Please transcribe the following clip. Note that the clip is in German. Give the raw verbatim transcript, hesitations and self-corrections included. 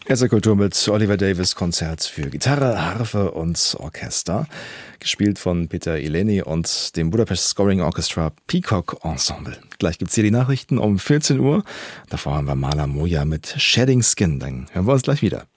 S R Kultur mit Oliver Davis Konzert für Gitarre, Harfe und Orchester, gespielt von Peter Ileni und dem Budapest Scoring Orchestra Peacock Ensemble. Gleich gibt's hier die Nachrichten um vierzehn Uhr. Davor haben wir Maler Moja mit Shedding Skin. Dann hören wir uns gleich wieder.